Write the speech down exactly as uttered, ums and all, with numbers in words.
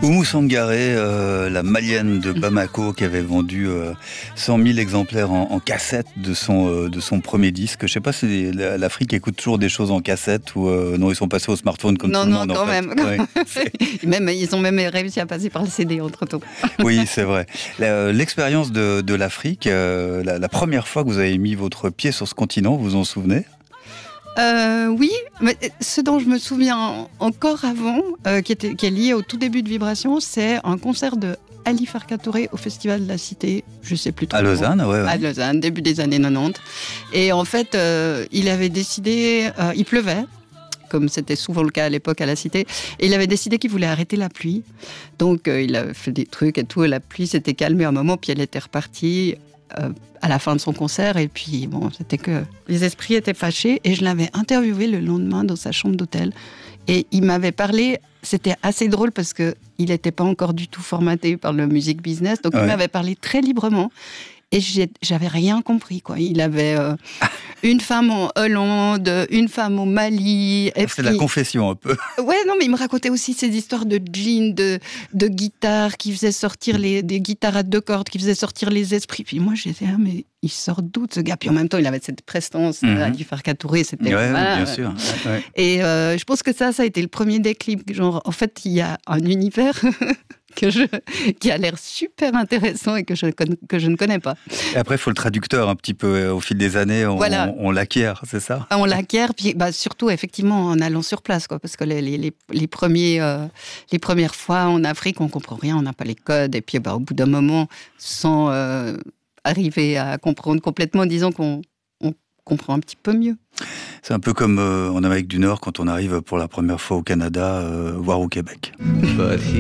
Oumou Sangaré, euh, la malienne de Bamako qui avait vendu euh, cent mille exemplaires en, en cassette de son, euh, de son premier disque. Je ne sais pas si l'Afrique écoute toujours des choses en cassette ou euh, non, ils sont passés au smartphone comme non, tout le non, monde. Non, quand en fait. même. Ouais. même. Ils ont même réussi à passer par le C D entre-temps. Oui, c'est vrai. L'expérience de, de l'Afrique, euh, la, la première fois que vous avez mis votre pied sur ce continent, vous vous en souvenez ? Euh, oui, mais ce dont je me souviens encore avant, euh, qui, était, qui est lié au tout début de Vibration, c'est un concert de Ali Farka Touré au Festival de la Cité, je ne sais plus trop. À Lausanne, ouais, ouais. À Lausanne, début des années quatre-vingt-dix. Et en fait, euh, il avait décidé, euh, il pleuvait, comme c'était souvent le cas à l'époque à la Cité, et il avait décidé qu'il voulait arrêter la pluie. Donc euh, il a fait des trucs et tout, et la pluie s'était calmée un moment, puis elle était repartie. Euh, à la fin de son concert, et puis bon, c'était que les esprits étaient fâchés, et je l'avais interviewé le lendemain dans sa chambre d'hôtel, et il m'avait parlé, c'était assez drôle parce que il n'était pas encore du tout formaté par le music business, donc ouais. Il m'avait parlé très librement, et j'avais rien compris, quoi. Il avait euh, une femme en Hollande, une femme au Mali. C'est puis... la confession un peu. Ouais, non, mais il me racontait aussi ces histoires de jeans, de, de guitares qui faisaient sortir les des guitares à deux cordes, qui faisaient sortir les esprits. Puis moi, j'étais ah, mais il sort d'où ce gars? Puis en même temps, il avait cette prestance mm-hmm. à lui faire catourer, c'était ouais, voilà, bien sûr. Ouais, ouais. Et euh, je pense que ça, ça a été le premier déclic. Genre, en fait, il y a un univers. Que je, qui a l'air super intéressant et que je, que je ne connais pas. Et après, il faut le traducteur un petit peu. Au fil des années, on, voilà. on, on l'acquiert, c'est ça? On l'acquiert, puis bah, surtout, effectivement, en allant sur place, quoi, parce que les, les, les, premiers, euh, les premières fois en Afrique, on ne comprend rien, on n'a pas les codes. Et puis, bah, au bout d'un moment, sans euh, arriver à comprendre complètement, disons qu'on on comprend un petit peu mieux. C'est un peu comme euh, en Amérique du Nord, quand on arrive pour la première fois au Canada, euh, voire au Québec.